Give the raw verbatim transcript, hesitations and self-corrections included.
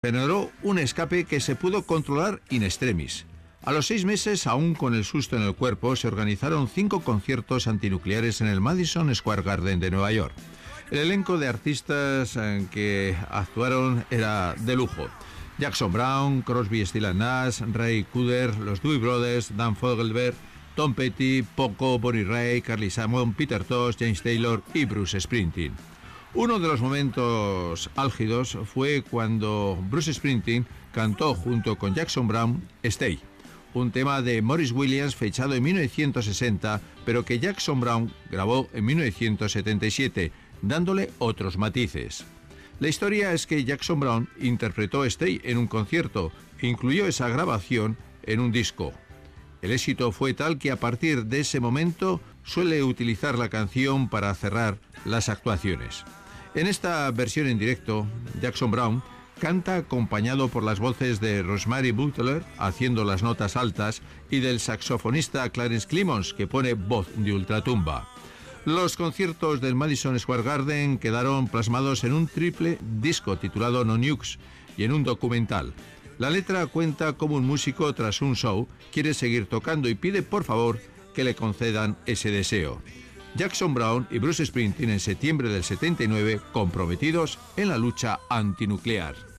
generó un escape que se pudo controlar in extremis. A los seis meses, aún con el susto en el cuerpo, se organizaron cinco conciertos antinucleares en el Madison Square Garden de Nueva York. El elenco de artistas en que actuaron era de lujo. Jackson Browne, Crosby, Stills Nash, Ray Cooder, los Doobie Brothers, Dan Fogelberg, Tom Petty, Poco, Bonnie Raitt, Carly Simon, Peter Tosh, James Taylor y Bruce Springsteen. Uno de los momentos álgidos fue cuando Bruce Springsteen cantó junto con Jackson Browne Stay, un tema de Maurice Williams fechado en mil novecientos sesenta, pero que Jackson Browne grabó en mil novecientos setenta y siete, dándole otros matices. La historia es que Jackson Browne interpretó Stay en un concierto e incluyó esa grabación en un disco. El éxito fue tal que a partir de ese momento suele utilizar la canción para cerrar las actuaciones. En esta versión en directo, Jackson Browne canta acompañado por las voces de Rosemary Butler haciendo las notas altas y del saxofonista Clarence Clemons, que pone voz de ultratumba. Los conciertos del Madison Square Garden quedaron plasmados en un triple disco titulado No Nukes y en un documental. La letra cuenta cómo un músico tras un show quiere seguir tocando y pide por favor que le concedan ese deseo. Jackson Browne y Bruce Springsteen en septiembre del setenta y nueve comprometidos en la lucha antinuclear.